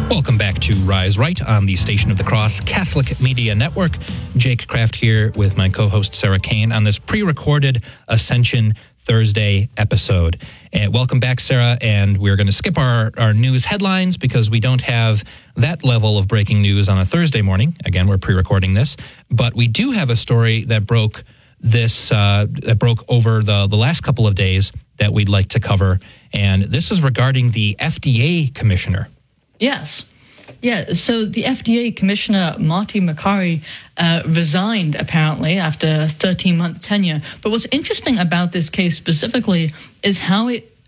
Welcome back to Rise Right on the Station of the Cross Catholic Media Network. Jake Kraft here with my co-host Sarah Kane on this pre-recorded Ascension Thursday episode. And welcome back, Sarah, and we're going to skip our news headlines because we don't have that level of breaking news on a Thursday morning. Again, we're pre-recording this, but we do have a story that broke over the last couple of days that we'd like to cover, and this is regarding the FDA commissioner. Yes. Yeah, so the FDA Commissioner Marty Makary resigned, apparently, after a 13-month tenure. But what's interesting about this case specifically is how it